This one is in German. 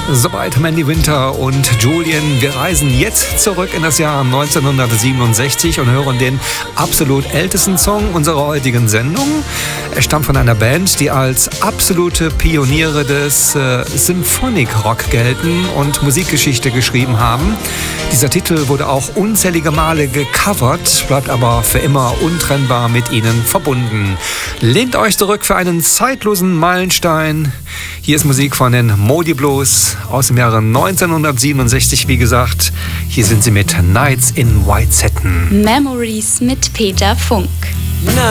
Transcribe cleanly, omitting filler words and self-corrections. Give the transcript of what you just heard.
Soweit Mandy Winter und Julian. Wir reisen jetzt zurück in das Jahr 1967 und hören den absolut ältesten Song unserer heutigen Sendung. Er stammt von einer Band, die als absolute Pioniere des Symphonic Rock gelten und Musikgeschichte geschrieben haben. Dieser Titel wurde auch unzählige Male gecovert, bleibt aber für immer untrennbar mit ihnen verbunden. Lehnt euch zurück für einen zeitlosen Meilenstein. Hier ist Musik von den Moody Blues aus dem Jahre 1967, wie gesagt. Hier sind sie mit Nights in White Satin. Memories mit Peter Funk.